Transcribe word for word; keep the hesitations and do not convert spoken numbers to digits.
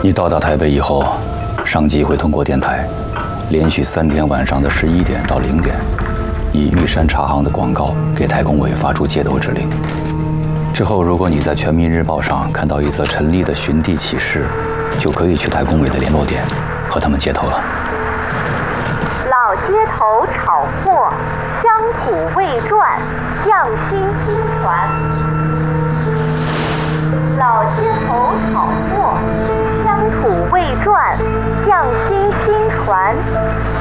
你到达台北以后，上级会通过电台，连续三天晚上的十一点到零点，以玉山茶行的广告给台工委发出戒斗指令。之后，如果你在《全民日报》上看到一则陈丽的寻地启事，就可以去台工委的联络点和他们接头了。 老街头炒货，乡土未传，匠心新传。老街头炒货，乡土未传，匠心新传。